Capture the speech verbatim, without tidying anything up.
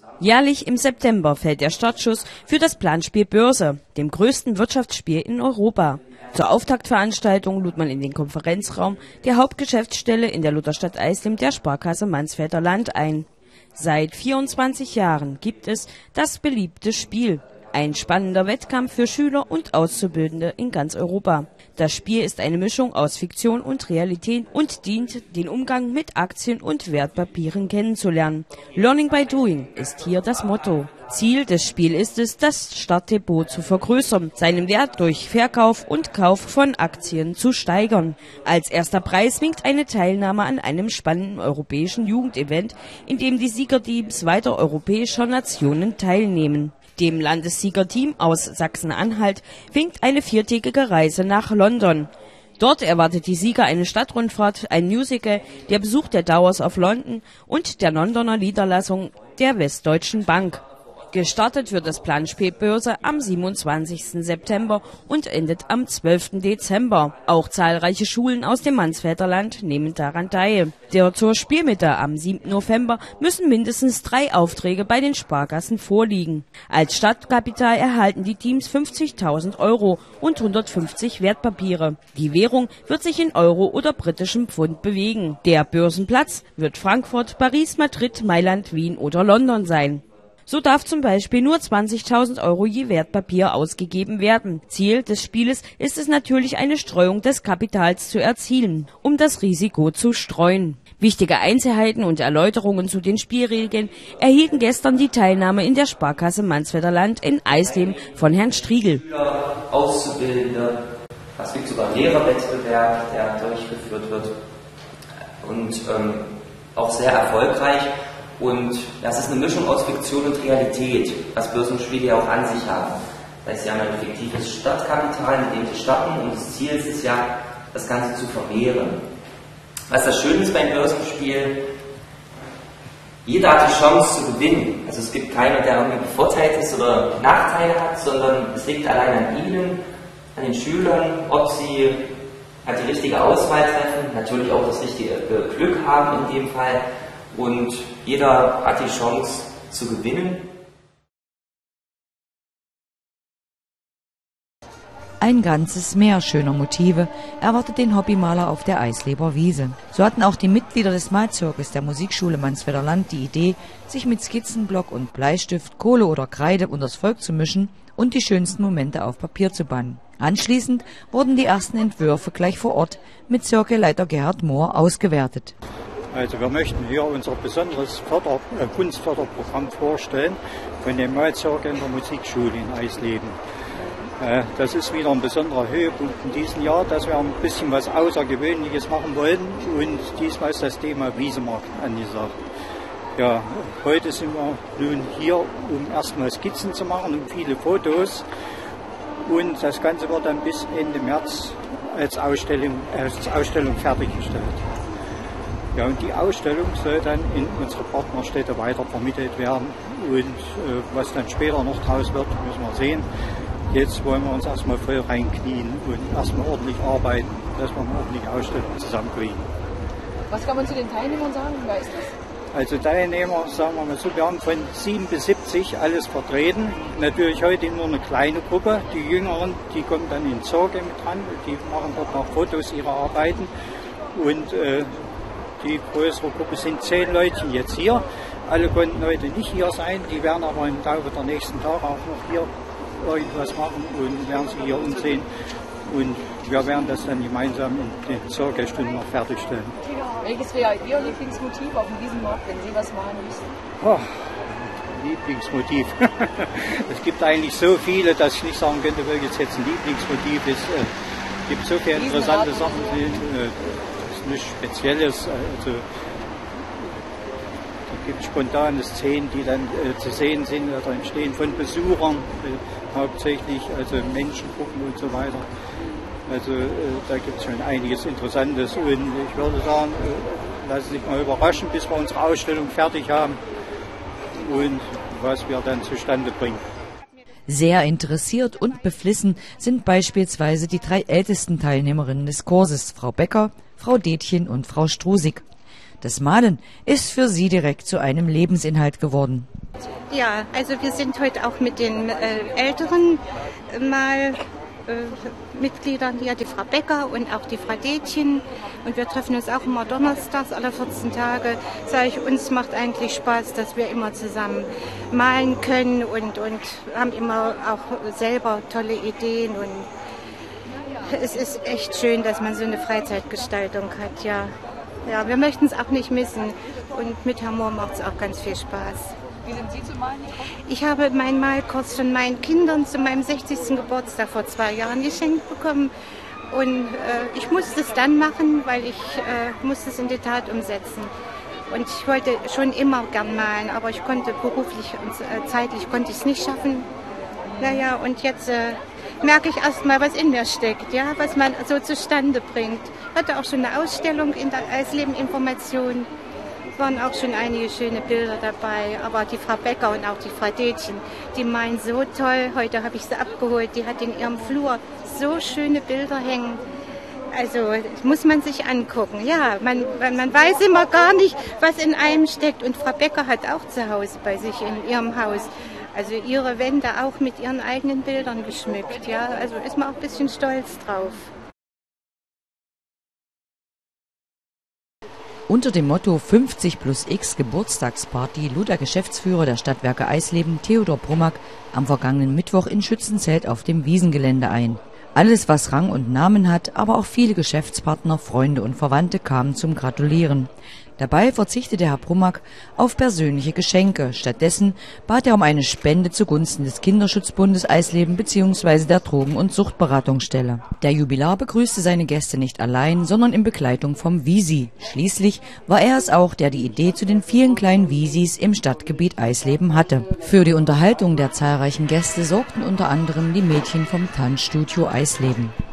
Jährlich im September fällt der Startschuss für das Planspiel Börse, dem größten Wirtschaftsspiel in Europa. Zur Auftaktveranstaltung lud man in den Konferenzraum der Hauptgeschäftsstelle in der Lutherstadt Eisleben der Sparkasse Mansfelder Land ein. Seit vierundzwanzig Jahren gibt es das beliebte Spiel. Ein spannender Wettkampf für Schüler und Auszubildende in ganz Europa. Das Spiel ist eine Mischung aus Fiktion und Realität und dient, den Umgang mit Aktien und Wertpapieren kennenzulernen. Learning by doing ist hier das Motto. Ziel des Spiels ist es, das Startdepot zu vergrößern, seinen Wert durch Verkauf und Kauf von Aktien zu steigern. Als erster Preis winkt eine Teilnahme an einem spannenden europäischen Jugendevent, in dem die Siegerteams weiter europäischer Nationen teilnehmen. Dem Landessiegerteam aus Sachsen-Anhalt winkt eine viertägige Reise nach London. Dort erwartet die Sieger eine Stadtrundfahrt, ein Musical, der Besuch der Towers of London und der Londoner Niederlassung der Westdeutschen Bank. Gestartet wird das Planspiel Börse am siebenundzwanzigsten September und endet am zwölften Dezember. Auch zahlreiche Schulen aus dem Mansfelder Land nehmen daran teil. Der zur Spielmitte am siebten November müssen mindestens drei Aufträge bei den Sparkassen vorliegen. Als Startkapital erhalten die Teams fünfzigtausend Euro und hundertfünfzig Wertpapiere. Die Währung wird sich in Euro oder britischem Pfund bewegen. Der Börsenplatz wird Frankfurt, Paris, Madrid, Mailand, Wien oder London sein. So darf zum Beispiel nur zwanzigtausend Euro je Wertpapier ausgegeben werden. Ziel des Spieles ist es natürlich, eine Streuung des Kapitals zu erzielen, um das Risiko zu streuen. Wichtige Einzelheiten und Erläuterungen zu den Spielregeln erhielten gestern die Teilnahme in der Sparkasse Mansfelder Land in Eisleben von Herrn Striegel. Auszubildende, es gibt sogar einen Lehrerwettbewerb, der durchgeführt wird und ähm, auch sehr erfolgreich. Und das ist eine Mischung aus Fiktion und Realität, was Börsenspiele ja auch an sich haben. Das heißt, sie haben ein fiktives Startkapital, mit dem sie starten, und das Ziel ist es ja, das Ganze zu vermehren. Was das Schöne ist beim Börsenspiel, jeder hat die Chance zu gewinnen. Also es gibt keiner, der irgendwie bevorteilt ist oder Nachteile hat, sondern es liegt allein an Ihnen, an den Schülern, ob sie halt die richtige Auswahl treffen, natürlich auch das richtige Glück haben in dem Fall. Und jeder hat die Chance zu gewinnen. Ein ganzes Meer schöner Motive erwartet den Hobbymaler auf der Eisleber Wiese. So hatten auch die Mitglieder des Malzirkus der Musikschule Mansfelder Land die Idee, sich mit Skizzenblock und Bleistift, Kohle oder Kreide unters Volk zu mischen und die schönsten Momente auf Papier zu bannen. Anschließend wurden die ersten Entwürfe gleich vor Ort mit Zirkelleiter Gerhard Mohr ausgewertet. Also wir möchten hier unser besonderes Förder-, äh, Kunstförderprogramm vorstellen von dem Malzirkel in der Musikschule in Eisleben. Äh, das ist wieder ein besonderer Höhepunkt in diesem Jahr, dass wir ein bisschen was Außergewöhnliches machen wollen, und diesmal ist das Thema Wiesemarkt angesagt. Ja, heute sind wir nun hier, um erstmal Skizzen zu machen und viele Fotos, und das Ganze wird dann bis Ende März als Ausstellung, als Ausstellung fertiggestellt. Ja, und die Ausstellung soll dann in unsere Partnerstädte weiter vermittelt werden, und äh, was dann später noch draus wird, müssen wir sehen. Jetzt wollen wir uns erstmal voll reinknien und erstmal ordentlich arbeiten, dass wir eine ordentliche Ausstellung zusammenkriegen. Was kann man zu den Teilnehmern sagen? Wer ist das? Also Teilnehmer, sagen wir mal so, wir haben von sieben bis siebzig alles vertreten. Natürlich heute nur eine kleine Gruppe. Die Jüngeren, die kommen dann in Zirkel mit dran, die machen dort noch Fotos ihrer Arbeiten. Und äh, die größere Gruppe sind zehn Leute jetzt hier. Alle konnten heute nicht hier sein, die werden aber im Laufe der nächsten Tage auch noch hier irgendwas machen und werden sich hier umsehen. Und wir werden das dann gemeinsam in den Zirkelstunden noch fertigstellen. Welches wäre Ihr Lieblingsmotiv auf diesem Markt, wenn Sie was malen müssen? Oh, Lieblingsmotiv. Es gibt eigentlich so viele, dass ich nicht sagen könnte, welches jetzt ein Lieblingsmotiv ist. Es gibt so viele interessante Sachen, die, das ist nichts Spezielles. Also, es gibt spontane Szenen, die dann äh, zu sehen sind oder entstehen von Besuchern, äh, hauptsächlich, also Menschengruppen und so weiter. Also äh, da gibt es schon einiges Interessantes, und ich würde sagen, äh, lassen Sie sich mal überraschen, bis wir unsere Ausstellung fertig haben und was wir dann zustande bringen. Sehr interessiert und beflissen sind beispielsweise die drei ältesten Teilnehmerinnen des Kurses, Frau Becker, Frau Detchen und Frau Strusig. Das Malen ist für sie direkt zu einem Lebensinhalt geworden. Ja, also wir sind heute auch mit den äh, Älteren äh, mal äh, Mitgliedern hier, die Frau Becker und auch die Frau Detchen. Und wir treffen uns auch immer donnerstags alle vierzehn Tage. Sag ich, uns macht eigentlich Spaß, dass wir immer zusammen malen können und, und haben immer auch selber tolle Ideen. Und es ist echt schön, dass man so eine Freizeitgestaltung hat, ja. Ja, wir möchten es auch nicht missen. Und mit Humor macht es auch ganz viel Spaß. Wie sind Sie zu malen gekommen? Ich habe meinen Malkurs von meinen Kindern zu meinem sechzigsten Geburtstag vor zwei Jahren geschenkt bekommen. Und äh, ich musste es dann machen, weil ich äh, musste es in die Tat umsetzen. Und ich wollte schon immer gern malen, aber ich konnte beruflich und äh, zeitlich konnte ich es nicht schaffen. Naja, und jetzt äh, merke ich erst mal, was in mir steckt, ja, was man so zustande bringt. Ich hatte auch schon eine Ausstellung in der Eisleben Information. Es waren auch schon einige schöne Bilder dabei, aber die Frau Becker und auch die Frau Detchen, die meinen so toll. Heute habe ich sie abgeholt, die hat in ihrem Flur so schöne Bilder hängen. Also muss man sich angucken. Ja, man, man weiß immer gar nicht, was in einem steckt. Und Frau Becker hat auch zu Hause bei sich in ihrem Haus, also ihre Wände auch mit ihren eigenen Bildern geschmückt. Ja, also ist man auch ein bisschen stolz drauf. Unter dem Motto fünfzig plus X Geburtstagsparty lud der Geschäftsführer der Stadtwerke Eisleben, Theodor Brummack, am vergangenen Mittwoch in Schützenzelt auf dem Wiesengelände ein. Alles, was Rang und Namen hat, aber auch viele Geschäftspartner, Freunde und Verwandte kamen zum Gratulieren. Dabei verzichtete Herr Brummack auf persönliche Geschenke. Stattdessen bat er um eine Spende zugunsten des Kinderschutzbundes Eisleben bzw. der Drogen- und Suchtberatungsstelle. Der Jubilar begrüßte seine Gäste nicht allein, sondern in Begleitung vom Wisi. Schließlich war er es auch, der die Idee zu den vielen kleinen Wisis im Stadtgebiet Eisleben hatte. Für die Unterhaltung der zahlreichen Gäste sorgten unter anderem die Mädchen vom Tanzstudio Eisleben.